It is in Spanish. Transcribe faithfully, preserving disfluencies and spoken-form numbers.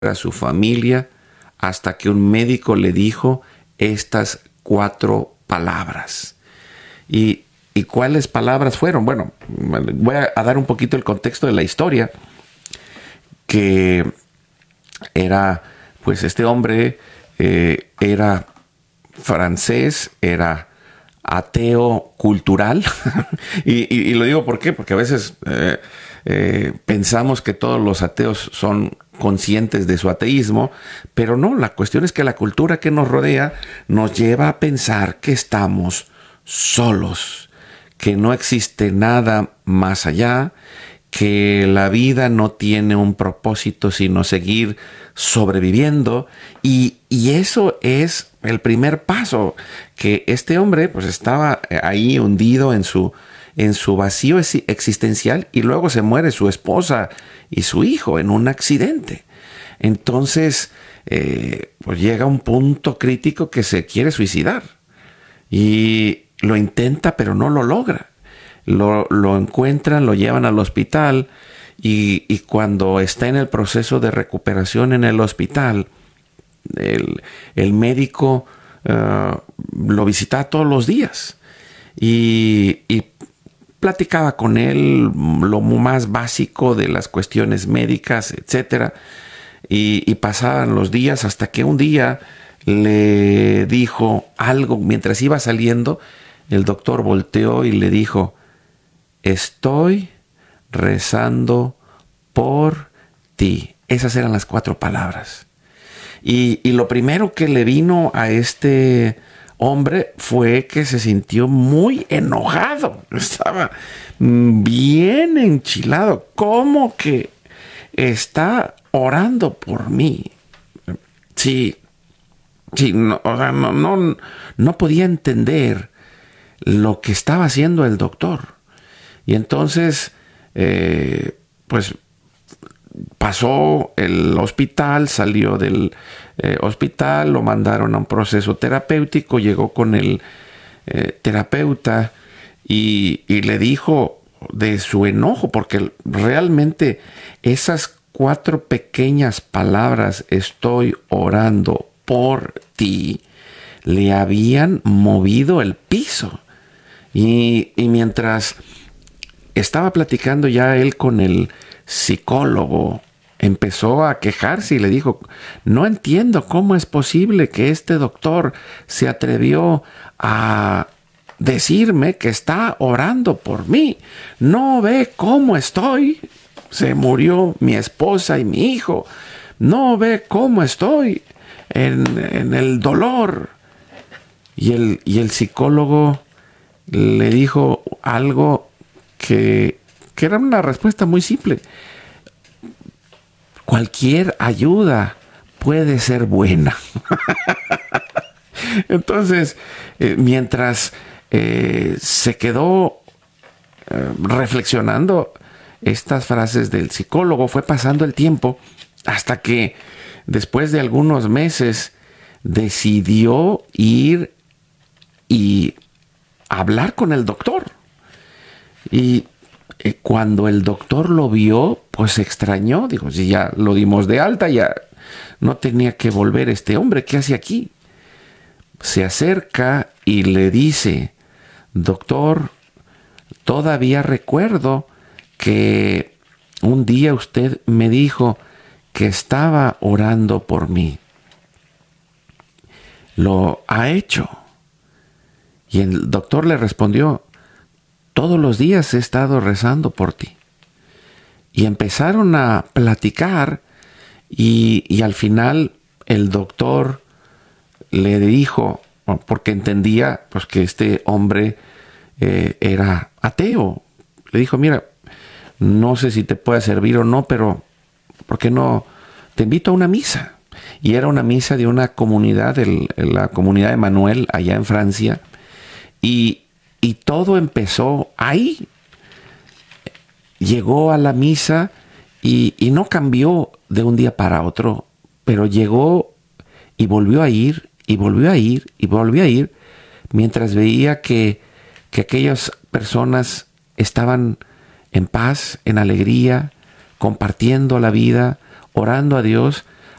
a su familia hasta que un médico le dijo estas cuatro palabras. ¿Y, y cuáles palabras fueron? Bueno, voy a, a dar un poquito el contexto de la historia, que era, pues este hombre eh, era francés, era ateo cultural. y, y, y lo digo ¿por qué? Porque a veces eh, eh, pensamos que todos los ateos son conscientes de su ateísmo, pero no, la cuestión es que la cultura que nos rodea nos lleva a pensar que estamos solos, que no existe nada más allá, que la vida no tiene un propósito sino seguir sobreviviendo, y, y eso es el primer paso, que este hombre pues estaba ahí hundido en su, en su vacío existencial, y luego se muere su esposa y su hijo en un accidente. Entonces eh, pues llega un punto crítico que se quiere suicidar, y lo intenta pero no lo logra. Lo, lo encuentran, lo llevan al hospital, y, y cuando está en el proceso de recuperación en el hospital, el, el médico uh, lo visitaba todos los días y, y platicaba con él lo más básico de las cuestiones médicas, etcétera. Y, y pasaban los días hasta que un día le dijo algo mientras iba saliendo. El doctor volteó y le dijo: estoy rezando por ti. Esas eran las cuatro palabras. Y, y lo primero que le vino a este hombre fue que se sintió muy enojado. Estaba bien enchilado. ¿Cómo que está orando por mí? Sí, sí, no, o sea, no, no, no podía entender lo que estaba haciendo el doctor. Y entonces, eh, pues pasó el hospital, salió del eh, hospital, lo mandaron a un proceso terapéutico, llegó con el eh, terapeuta y, y le dijo de su enojo, porque realmente esas cuatro pequeñas palabras, estoy orando por ti, le habían movido el piso. Y, y mientras estaba platicando ya él con el psicólogo, empezó a quejarse y le dijo: no entiendo cómo es posible que este doctor se atrevió a decirme que está orando por mí. No ve cómo estoy. Se murió mi esposa y mi hijo. No ve cómo estoy en, en el dolor. Y el, y el psicólogo le dijo algo que, que era una respuesta muy simple: cualquier ayuda puede ser buena. Entonces, eh, mientras eh, se quedó eh, reflexionando estas frases del psicólogo, fue pasando el tiempo hasta que después de algunos meses decidió ir y hablar con el doctor. Y eh, cuando el doctor lo vio, pues se extrañó. Dijo: si ya lo dimos de alta, ya no tenía que volver este hombre, ¿qué hace aquí? Se acerca y le dice: doctor, todavía recuerdo que un día usted me dijo que estaba orando por mí. ¿Lo ha hecho? Y el doctor le respondió: todos los días he estado rezando por ti. Y empezaron a platicar y, y al final el doctor le dijo, porque entendía pues que este hombre eh, era ateo, le dijo: mira, no sé si te puede servir o no, pero ¿por qué no te invito a una misa? Y era una misa de una comunidad, el, la comunidad de Manuel, allá en Francia. Y, y todo empezó ahí. Llegó a la misa y, y no cambió de un día para otro, pero llegó y volvió a ir, y volvió a ir, y volvió a ir, mientras veía que, que aquellas personas estaban en paz, en alegría, compartiendo la vida, orando a Dios,